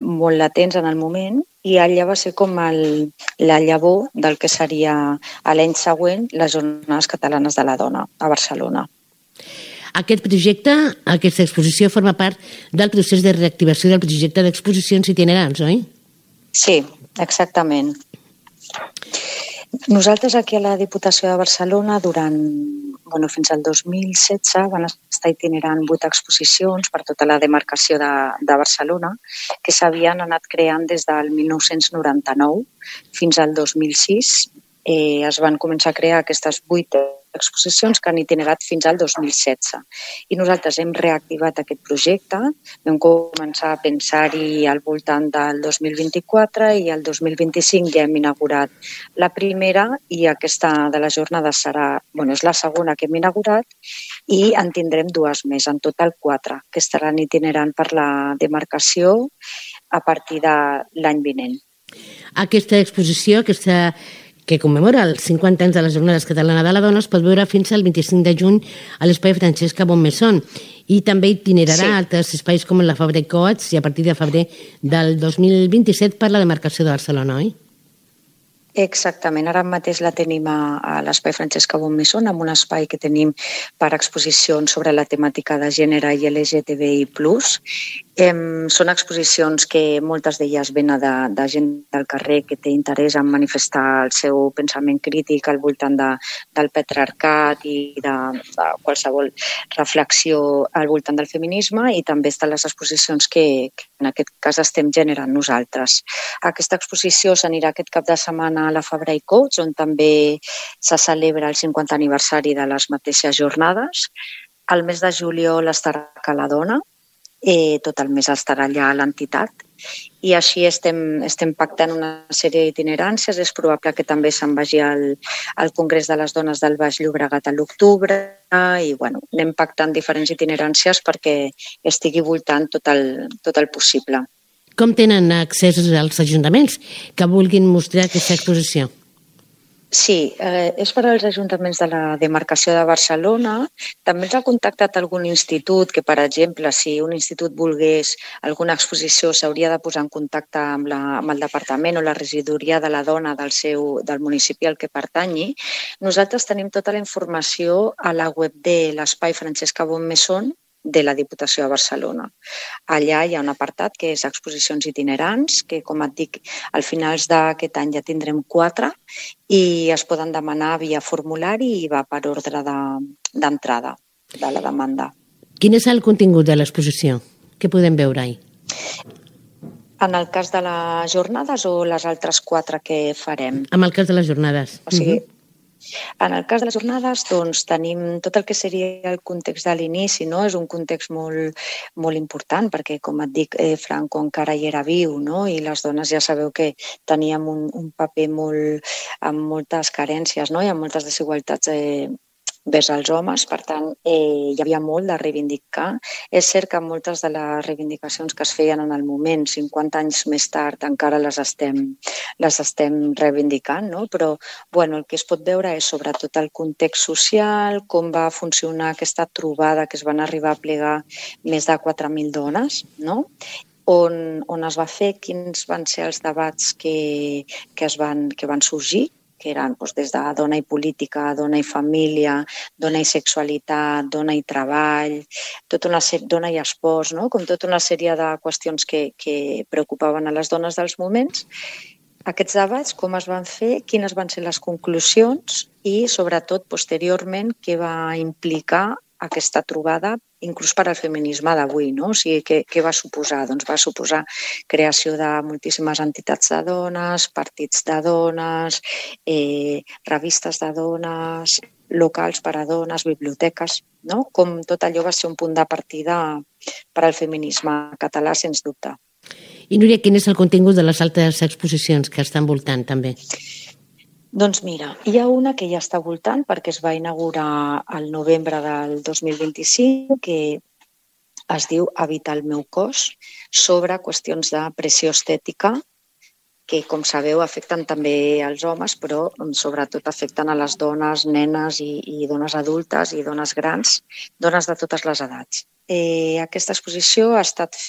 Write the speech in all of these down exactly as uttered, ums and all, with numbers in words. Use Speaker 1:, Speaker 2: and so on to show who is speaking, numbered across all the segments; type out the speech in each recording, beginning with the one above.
Speaker 1: molt latents en el moment, i allà va ser com el, la llavor del que seria a l'any següent les Jornades Catalanes de la Dona a Barcelona.
Speaker 2: Aquest projecte, aquesta exposició, forma part del procés de reactivació del projecte d'exposicions itinerants, oi?
Speaker 1: Sí, exactament. Nosaltres aquí a la Diputació de Barcelona durant, bueno, fins al dos mil setze van estar itinerant vuit exposicions per tota la demarcació de, de Barcelona que s'havien anat creant des del mil nou-cents noranta-nou fins al dos mil sis. Eh, es van començar a crear aquestes vuit exposicions que han itinerat fins al dos mil setze. I nosaltres hem reactivat aquest projecte, vam començar a pensar-hi al voltant del dos mil vint-i-quatre i el dos mil vint-i-cinc ja hem inaugurat la primera i aquesta de les jornades serà, bueno, és la segona que hem inaugurat i en tindrem dues més, en total quatre, que estaran itinerant per la demarcació a partir de l'any vinent.
Speaker 2: Aquesta exposició, aquesta que commemora els cinquanta anys de les Jornades Catalanes de la Dona, es pot veure fins al vint-i-cinc de juny a l'espai Francesca Bonmesson i també itinerarà sí. altres espais com la Fabra i Coats i a partir de febrer del dos mil vint-i-set per la demarcació de Barcelona, oi?
Speaker 1: Exactament, ara mateix la tenim a, a l'espai Francesca Bonmesson, amb un espai que tenim per exposicions sobre la temàtica de gènere i L G T B I plus. Em, són exposicions que moltes d'elles venen de, de gent del carrer que té interès en manifestar el seu pensament crític al voltant de, del patriarcat i de, de qualsevol reflexió al voltant del feminisme, i també estan les exposicions que, que en aquest cas estem generant nosaltres. Aquesta exposició s'anirà aquest cap de setmana a la Fabra i Coats, on també se celebra el cinquantè aniversari de les mateixes jornades. Al mes de juliol estarà a Cala Dona, eh, tot el mes estarà allà a l'entitat, i així estem, estem pactant una sèrie d'itineràncies. És probable que també se'n vagi al, al Congrés de les Dones del Baix Llobregat a l'octubre i bueno, anem pactant diferents itineràncies perquè estigui voltant tot el, tot el possible.
Speaker 2: Com tenen accés als ajuntaments que vulguin mostrar aquesta exposició?
Speaker 1: Sí, eh, és per als ajuntaments de la demarcació de Barcelona. També ens ha contactat algun institut que, per exemple, si un institut volgués alguna exposició, s'hauria de posar en contacte amb, la, amb el departament o la regidoria de la dona del, seu, del municipi al que pertanyi. Nosaltres tenim tota la informació a la web de l'espai Francesca Bonmesson de la Diputació de Barcelona. Allà hi ha un apartat que és exposicions itinerants, que, com et dic, al finals d'aquest any ja tindrem quatre i es poden demanar via formulari i va per ordre d'entrada de, de la demanda.
Speaker 2: Quin és el contingut de l'exposició? Què podem veure-hi?
Speaker 1: En el cas de les jornades o les altres quatre que farem?
Speaker 2: En el cas de les jornades.
Speaker 1: O sigui, uh-huh. En el cas de les jornades, doncs, tenim tot el que seria el context de l'inici, no? És un context molt, molt important perquè, com et dic, eh, Franco encara hi era viu, no? I les dones ja sabeu que teníem un, un paper molt, amb moltes carències, no? I amb moltes desigualtats eh, vers els homes, per tant, eh, hi havia molt de reivindicar. És cert que moltes de les reivindicacions que es feien en el moment, cinquanta anys més tard, encara les estem, les estem reivindicant, no? Però bueno, el que es pot veure és sobretot el context social, com va funcionar aquesta trobada que es van arribar a plegar més de quatre mil dones, no? On, on es va fer, quins van ser els debats que, que, es van, que van sorgir, que eren doncs, des de dona i política, dona i família, dona i sexualitat, dona i treball, tota una sèrie, dona i esports, no? Com tota una sèrie de qüestions que, que preocupaven a les dones dels moments. Aquests debats, com es van fer, quines van ser les conclusions i, sobretot, posteriorment, què va implicar aquesta trobada, inclús per al feminisme d'avui, no? O sigui, què, què va suposar? Doncs va suposar creació de moltíssimes entitats de dones, partits de dones, eh, revistes de dones, locals per a dones, biblioteques, no? Com tot allò va ser un punt de partida per al feminisme català, sens dubte.
Speaker 2: I Núria, quin és el contingut de les altres exposicions que estan voltant també?
Speaker 1: Doncs mira, hi ha una que ja està voltant perquè es va inaugurar al novembre del dos mil vint-i-cinc, que es diu Habitar el meu cos, sobre qüestions de pressió estètica que, com sabeu, afecten també als homes, però sobretot afecten a les dones, nenes i, i dones adultes i dones grans, dones de totes les edats. Eh, aquesta exposició ha estat fet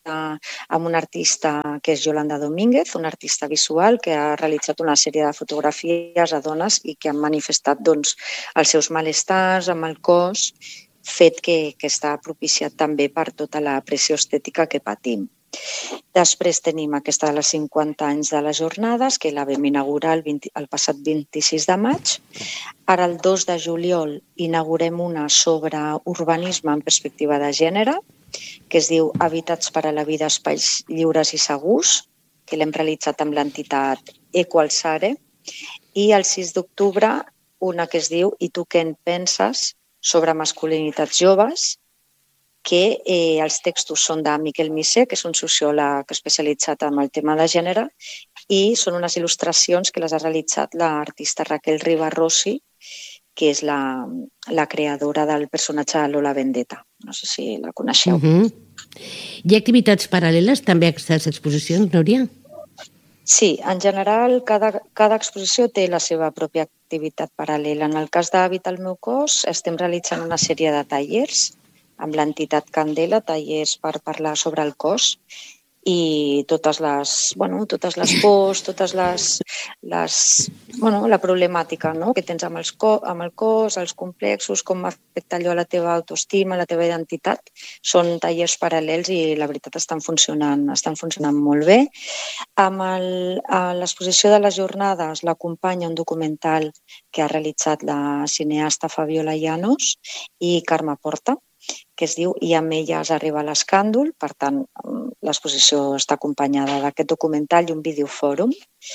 Speaker 1: amb un artista que és Yolanda Domínguez, un artista visual que ha realitzat una sèrie de fotografies a dones i que han manifestat doncs, els seus malestars amb el cos, fet que, que està propiciat també per tota la pressió estètica que patim. Després tenim aquesta de les cinquanta anys de les jornades, que la vam inaugurar el, vint, el passat vint-i-sis de maig. Ara, el dos de juliol, inaugurem una sobre urbanisme en perspectiva de gènere, que es diu Habitats per a la vida, espais lliures i segurs, que l'hem realitzat amb l'entitat Equalsare. I el sis d'octubre, una que es diu I tu què en penses? Sobre masculinitats joves, que eh, els textos són de Miquel Missé, que és un sociòleg especialitzat en el tema de gènere, i són unes il·lustracions que les ha realitzat l'artista Raquel Ribarrossi, que és la, la creadora del personatge de Lola Vendetta. No sé si la coneixeu.
Speaker 2: Uh-huh. Hi ha activitats paral·leles també a aquestes exposicions, Núria?
Speaker 1: Sí, en general, cada, cada exposició té la seva pròpia activitat paral·lela. En el cas d'Hàbit al meu cos, estem realitzant una sèrie de tallers amb l'entitat Candela, tallers per parlar sobre el cos i totes les, bueno, totes les pors, totes les, les bueno, la problemàtica, no?, que tens amb, els co amb el cos, els complexos, com afecta allò a la teva autoestima, a la teva identitat. Són tallers paral·lels i la veritat estan funcionant, estan funcionant molt bé. Amb l'exposició de les jornades l'acompanya un documental que ha realitzat la cineasta Fabiola Llanos i Carme Porta, que es diu I amb elles arriba l'escàndol. Per tant, l'exposició està acompanyada d'aquest documental i un videofòrum.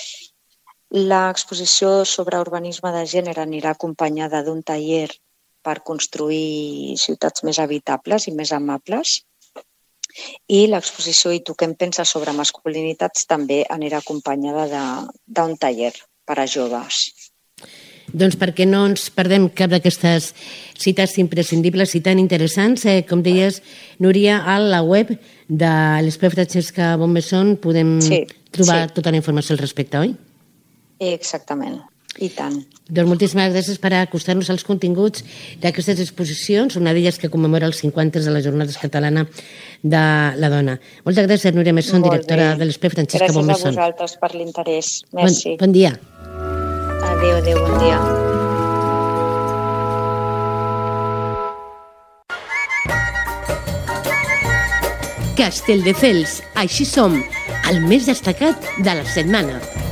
Speaker 1: L'exposició sobre urbanisme de gènere anirà acompanyada d'un taller per construir ciutats més habitables i més amables. I l'exposició I tu què en penses sobre masculinitats també anirà acompanyada d'un taller per a joves.
Speaker 2: Doncs perquè no ens perdem cap d'aquestes cites imprescindibles i tan interessants. Eh, com deies, Núria, a la web de l'Espai Francesca Bonmesson podem sí, trobar sí. tota la informació al respecte, oi?
Speaker 1: Exactament, i tant.
Speaker 2: Doncs moltíssimes gràcies per acostar-nos als continguts d'aquestes exposicions, una d'elles que commemora els cinquanta de la Jornada Catalana de la Dona. Moltes gràcies, Núria Messon, directora de l'Espai Francesca Bonmesson.
Speaker 1: Gràcies a vosaltres per l'interès. Merci.
Speaker 2: Bon, bon dia.
Speaker 1: Adéu, adéu, bon dia.
Speaker 3: Castelldefels, així som, el més destacat de la setmana.